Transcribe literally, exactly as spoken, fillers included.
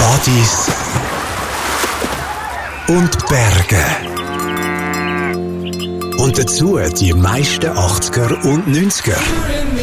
Partys und Berge. Und dazu die meisten achtziger und neunziger.